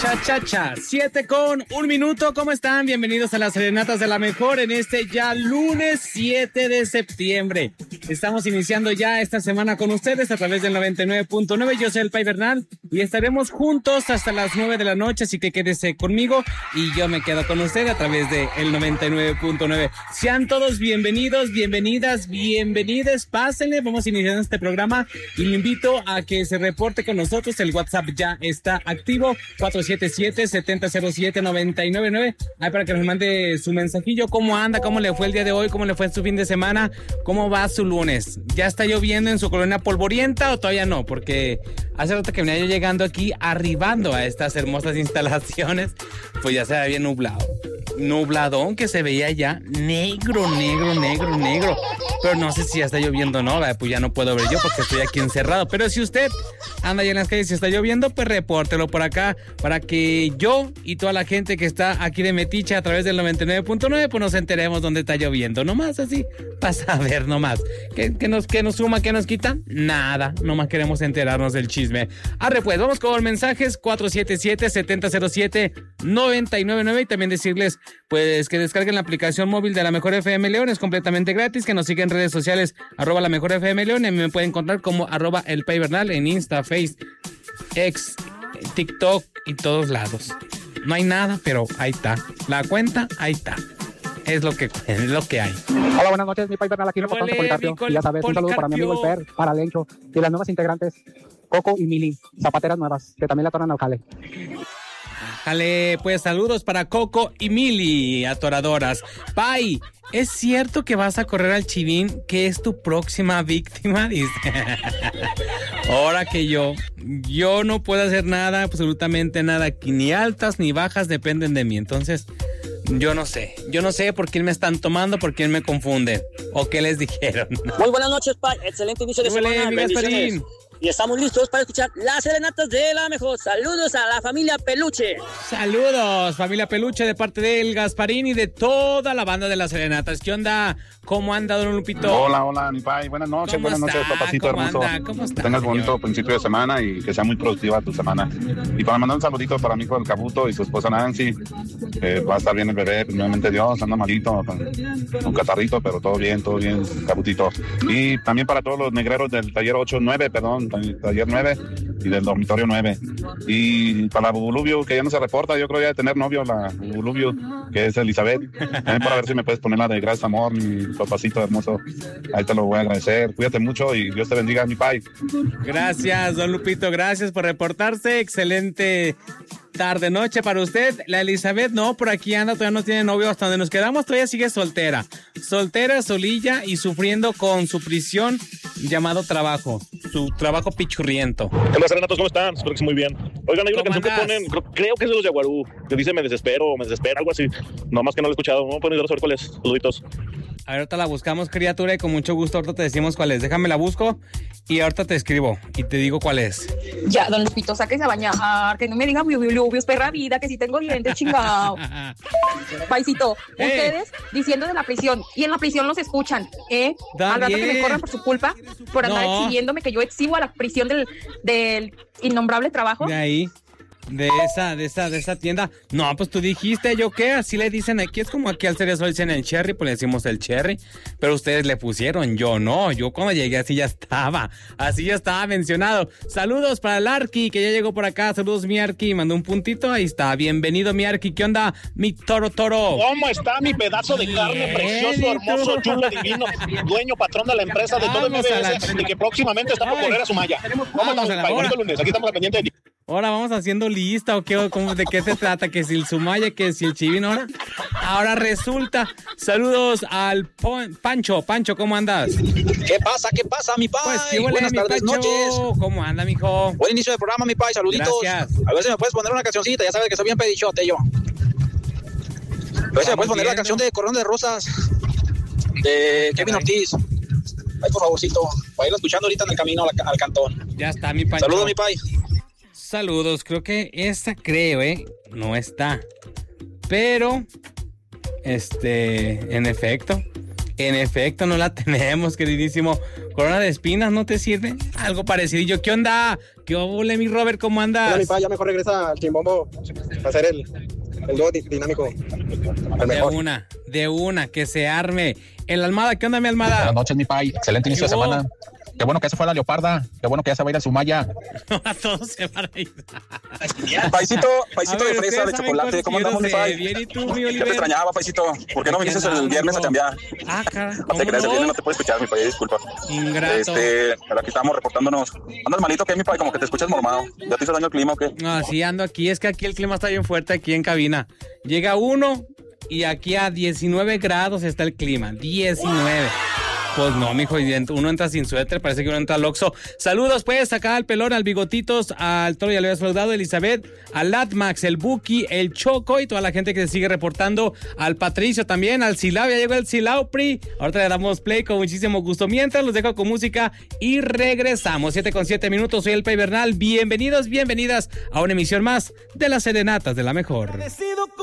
Cha, 7:01. ¿Cómo están? Bienvenidos a las Serenatas de la Mejor en este ya lunes 7 de septiembre. Estamos iniciando ya esta semana con ustedes a través del 99.9. Yo soy el Pai Bernal y estaremos juntos hasta las 9 de la noche, así que quédese conmigo y yo me quedo con usted a través del 99.9. Sean todos bienvenidos, bienvenidas, bienvenides. Pásenle, vamos iniciando este programa y le invito a que se reporte con nosotros. El WhatsApp ya está activo, 477-7007-999. Ahí para que nos mande su mensajillo. ¿Cómo anda? ¿Cómo le fue el día de hoy? ¿Cómo le fue en su fin de semana? ¿Cómo va su lunes? ¿Ya está lloviendo en su colonia polvorienta o todavía no? Porque hace rato que venía yo llegando aquí, arribando a estas hermosas instalaciones, pues ya se había nublado. Nubladón que se veía ya negro. Pero no sé si ya está lloviendo o no, pues ya no puedo ver yo porque estoy aquí encerrado. Pero si usted anda allá en las calles y está lloviendo, pues repórtelo por acá para que yo y toda la gente que está aquí de Metiche a través del 99.9 pues nos enteremos dónde está lloviendo. Nomás así, para saber nomás. ¿Qué nos suma, qué nos quita? Nada, nomás queremos enterarnos del chisme. Arre pues, vamos con mensajes 477-7007-999 y también decirles pues que descarguen la aplicación móvil de La Mejor FM León, es completamente gratis, que nos sigan en redes sociales, @La Mejor FM León, y me pueden encontrar como @El Pai Bernal en Insta, Face, X, TikTok y todos lados. No hay nada, pero ahí está. La cuenta, ahí está. Es lo que hay. Hola, buenas noches, mi Pai Bernal, aquí en Reportando Policarpio. Y ya sabes, un saludo para mi amigo el Per, para Lencho, y las nuevas integrantes, Coco y Mili, zapateras nuevas, que también le atoran al jale. Jale, pues saludos para Coco y Mili, atoradoras. Pai, ¿es cierto que vas a correr al Chivín, que es tu próxima víctima? Dice. Ahora que yo no puedo hacer nada, absolutamente nada, aquí ni altas ni bajas dependen de mí. Entonces, yo no sé por quién me están tomando, por quién me confunden, o qué les dijeron. Muy buenas noches, Pai, excelente inicio de semana, bendiciones. Y estamos listos para escuchar las Serenatas de la Mejor. Saludos a la familia Peluche. Saludos, familia Peluche, de parte del Gasparín y de toda la banda de las Serenatas. ¿Qué onda? ¿Cómo anda, don Lupito? Hola, mi Pai. Buenas noches, papacito hermoso. ¿Cómo está? Tengas bonito principio de semana y que sea muy productiva tu semana. Y para mandar un saludito para mi hijo el Cabuto y su esposa Nancy. Va a estar bien el bebé, primeramente Dios, anda malito, con un catarrito, pero todo bien, Cabutito. Y también para todos los negreros del taller 9, taller 9 y del dormitorio 9. Y para la Bubulubio, que ya no se reporta, yo creo ya de tener novio, la Bubulubio, que es Elizabeth. También para ver si me puedes poner la de Gracias Amor, mi papacito hermoso. Ahí te lo voy a agradecer. Cuídate mucho y Dios te bendiga, mi Pai. Gracias, don Lupito, gracias por reportarse. Excelente tarde, noche para usted. La Elizabeth no, por aquí anda, todavía no tiene novio. Hasta donde nos quedamos todavía sigue soltera, solilla y sufriendo con su prisión llamado trabajo, su trabajo pichurriento. Hola, Serenatos, ¿cómo están? Espero que estén muy bien. Oigan, hay una canción que ponen, creo que es de los Yaguarú, que dice me desespera, algo así. Nomás que no lo he escuchado. ¿No pueden saber cuál es? Saluditos. A ver, ahorita la buscamos, criatura, y con mucho gusto ahorita te decimos cuál es. Déjame la busco y ahorita te escribo y te digo cuál es. Ya, don Lupito, sáquese a bañar, que no me digan Lubius, perra vida, que si tengo dientes, chingado. Paisito, ustedes diciendo de la prisión, y en la prisión los escuchan, al rato que me corran por su culpa, por andar exhibiéndome, que yo exhibo a la prisión del innombrable trabajo. De ahí. De esa tienda. No, pues tú dijiste, ¿yo qué? Así le dicen aquí, es como aquí al cerezo dicen el Cherry, pues le decimos el Cherry, pero ustedes le pusieron, yo no, yo cuando llegué así ya estaba mencionado. Saludos para el Arqui, que ya llegó por acá, saludos mi Arqui, mandó un puntito, ahí está, bienvenido mi Arqui, ¿qué onda? Mi toro. ¿Cómo está mi pedazo de carne precioso, hermoso, chulo, divino, dueño, patrón de la empresa de todo el MBS y que próximamente está por correr a su malla? ¿Cómo estamos, Pai? Bonito lunes, aquí estamos al pendiente de ti. Ahora vamos haciendo lista, ¿o qué? ¿De qué se trata? ¿Que si el Sumaya, que si el Chivín? Ahora resulta. Saludos al Pancho, ¿cómo andas? ¿Qué pasa, mi Pai? Pues sí, buenas tardes, noches. ¿Cómo anda, mijo? Buen inicio de programa, mi Pai, saluditos. Gracias. A ver si me puedes poner una cancioncita, ya sabes que soy bien pedichote yo. A ver si me puedes poner la canción de Corona de Rosas, de Kevin Ortiz. Ay, por favorcito, para irlo escuchando ahorita en el camino al cantón. Ya está, mi Pancho. Saludos, mi Pai. Saludos, creo que esta no está. Pero, en efecto, En efecto, no la tenemos, queridísimo. Corona de espinas, ¿no te sirve? Algo parecido. ¿Qué onda? ¿Qué ole, mi Robert? ¿Cómo andas? Hola, mi pa, ya mejor regresa al Chimbombo a hacer el dúo dinámico. El mejor. De una, que se arme. El Almada, ¿qué onda, mi Almada? Buenas noches, mi pa. Excelente inicio de semana. Qué bueno que eso fue la Leoparda. Qué bueno que ya se va a ir a Sumaya. A todos se van a ir. Paisito de fresa, de chocolate. ¿Cómo andamos, mi pai? Bien, ¿y tú, mi Ya Oliver? te extrañaba, Paisito. ¿Por qué no viniste el viernes a cambiar? Cara. No te creas, el viernes no te puedo escuchar, mi pai, disculpa. Ingrato. Pero aquí estamos reportándonos. ¿Andas malito qué, mi pai? Como que te escuchas mormado. ¿Ya te hizo daño el clima o qué? No, sí, ando aquí. Es que aquí el clima está bien fuerte, aquí en cabina. Llega uno y aquí a 19 grados está el clima. 19. Pues no, mijo, uno entra sin suéter, parece que uno entra al Oxxo. Saludos, pues, acá al Pelón, al Bigotitos, al Toro, ya le había saludado, Elizabeth, al Latmax, el Buki, el Choco y toda la gente que se sigue reportando, al Patricio también, al Silao, ya llegó el Silao, Pri. Ahorita le damos play con muchísimo gusto. Mientras, los dejo con música y regresamos. 7:07, soy el Pay Bernal. Bienvenidos, bienvenidas a una emisión más de las Serenatas de la Mejor.